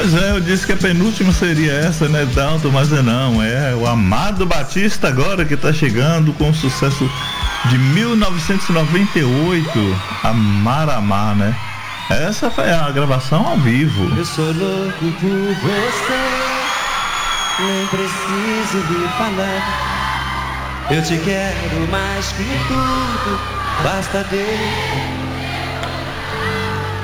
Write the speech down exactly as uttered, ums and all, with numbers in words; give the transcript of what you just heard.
Pois é, eu disse que a penúltima seria essa, né, Dalton, mas é não, é o Amado Batista agora que tá chegando com o sucesso de mil novecentos e noventa e oito, Amar Amar, né? Essa foi a gravação ao vivo. Eu sou louco por você, nem preciso lhe falar. Eu te quero mais que tudo, basta ver